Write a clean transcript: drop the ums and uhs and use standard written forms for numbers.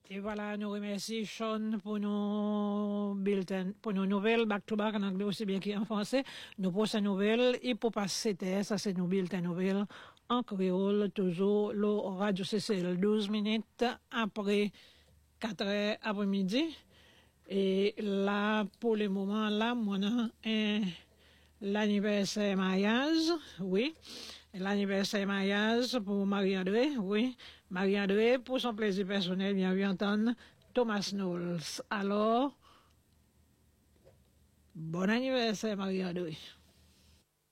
Et voilà, nous remercions Sean pour nos bulletins, pour nos nouvelles, back to back en anglais aussi bien qu'en français. Nos prochaines nouvelles, et pour passer ça c'est nos bulletins nouvelles en créole, toujours, le radio CCL, 12 minutes après 4 heures après-midi. Et là, pour le moment, là, moi, l'anniversaire mariage, oui. L'anniversaire mariage pour Marie-André, oui. Marie-André, pour son plaisir personnel, bien vu entendre Thomas Knowles. Alors, bon anniversaire Marie-André.